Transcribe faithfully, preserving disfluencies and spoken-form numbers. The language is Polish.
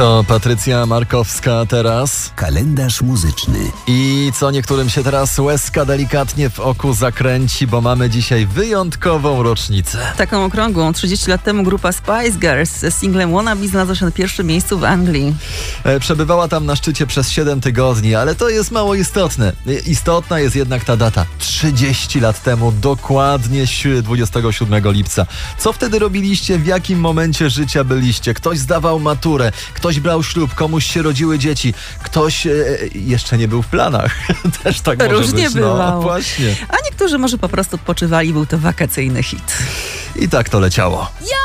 To Patrycja Markowska teraz. Kalendarz muzyczny. I co niektórym się teraz łezka delikatnie w oku zakręci, bo mamy dzisiaj wyjątkową rocznicę. Taką okrągłą. trzydzieści lat temu grupa Spice Girls z singlem Wannabe znalazła się na pierwszym miejscu w Anglii. E, przebywała tam na szczycie przez siedem tygodni, ale to jest mało istotne. E, istotna jest jednak ta data. trzydzieści lat temu, dokładnie dwudziestego siódmego lipca. Co wtedy robiliście? W jakim momencie życia byliście? Ktoś zdawał maturę, ktoś brał ślub, komuś się rodziły dzieci, ktoś e, jeszcze nie był w planach. Też tak może Różnie być. bywało. No, właśnie. A niektórzy może po prostu odpoczywali, był to wakacyjny hit. I tak to leciało. Ja